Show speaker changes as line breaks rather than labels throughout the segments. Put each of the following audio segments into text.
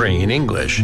Train English.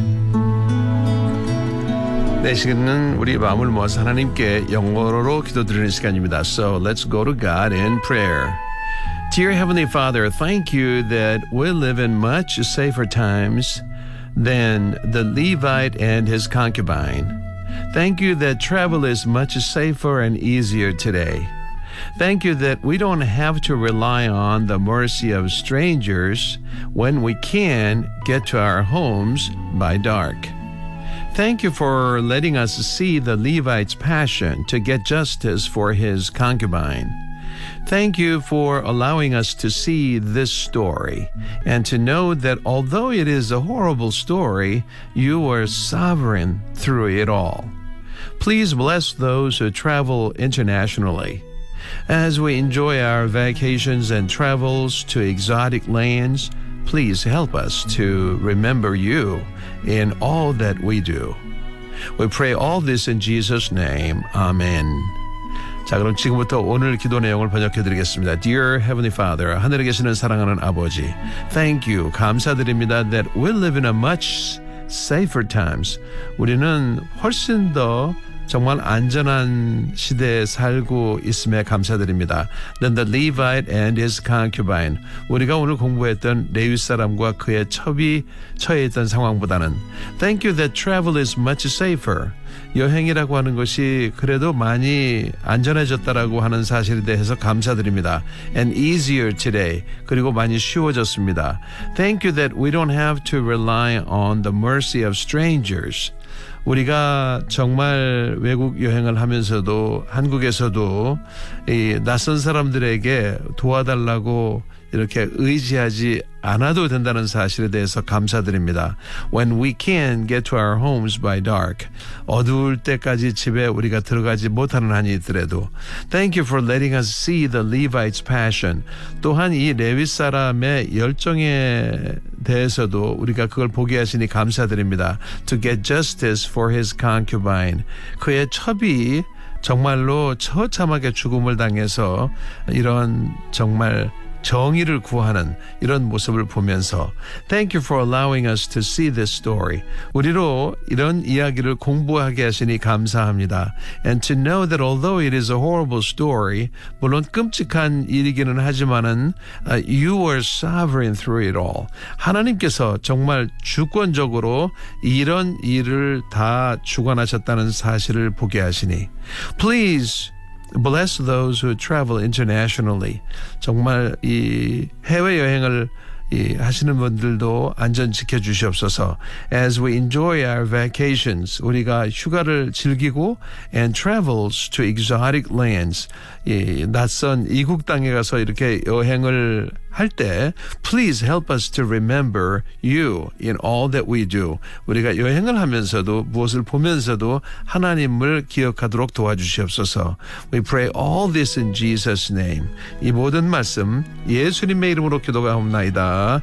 네, 시간은 우리 마음을 모아서 하나님께 영어로 기도드리는 시간입니다. So let's go to God in prayer. Dear Heavenly Father, thank you that we live in much safer times than the Levite and his concubine. Thank you that travel is much safer and easier today. Thank you that we don't have to rely on the mercy of strangers when we can get to our homes by dark. Thank you for letting us see the Levite's passion to get justice for his concubine. Thank you for allowing us to see this story and to know that although it is a horrible story, you are sovereign through it all. Please bless those who travel internationally. As we enjoy our vacations and travels to exotic lands, please help us to remember you in all that we do. We pray all this in Jesus' name. Amen. 자, 그럼 지금부터 오늘 기도 내용을 번역해 드리겠습니다. Dear Heavenly Father, 하늘에 계시는 사랑하는 아버지, Thank you, 감사드립니다 that we live in a much safer times. 우리는 훨씬 더 정말 안전한 시대에 살고 있음에 감사드립니다. Then the Levite and his concubine. 우리가 오늘 공부했던 레위 사람과 그의 첩이 처해 있던 상황보다는 Thank you that travel is much safer. 여행이라고 하는 것이 그래도 많이 안전해졌다라고 하는 사실에 대해서 감사드립니다. And easier today. 그리고 많이 쉬워졌습니다. Thank you that we don't have to rely on the mercy of strangers. 우리가 정말 외국 여행을 하면서도 한국에서도 이 낯선 사람들에게 도와달라고 이렇게 의지하지 않아도 된다는 사실에 대해서 감사드립니다. When we can get to our homes by dark. 어두울 때까지 집에 우리가 들어가지 못하는 한이 있더라도 Thank you for letting us see the Levite's passion. 또한 이 레위 사람의 열정에 대해서도 우리가 그걸 보게 하시니 감사드립니다. To get justice for his concubine. 그의 첩이 정말로 처참하게 죽음을 당해서 이런 정말 정의를 구하는 이런 모습을 보면서 Thank you for allowing us to see this story. 우리로 이런 이야기를 공부하게 하시니 감사합니다. And to know that although it is a horrible story, 물론 끔찍한 일이기는 하지만은 you are sovereign through it all. 하나님께서 정말 주권적으로 이런 일을 다 주관하셨다는 사실을 보게 하시니 Please bless those who travel internationally. 정말 이 해외여행을 하시는 분들도 안전 지켜주시옵소서. As we enjoy our vacations, 우리가 휴가를 즐기고 and travels to exotic lands, 이 낯선 이국 땅에 가서 이렇게 여행을 할 때 Please help us to remember you in all that we do. 우리가 여행을 하면서도 무엇을 보면서도 하나님을 기억하도록 도와주시옵소서. We pray all this in Jesus' name. 이 모든 말씀 예수님의 이름으로 기도하옵나이다.